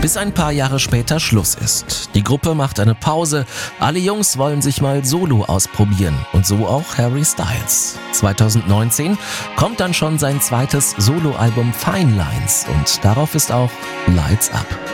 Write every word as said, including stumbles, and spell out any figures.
bis ein paar Jahre später Schluss ist. Die Gruppe macht eine Pause, alle Jungs wollen sich mal solo ausprobieren und so auch Harry Styles. zweitausendneunzehn kommt dann schon sein zweites Soloalbum Fine Lines und darauf ist auch Lights Up.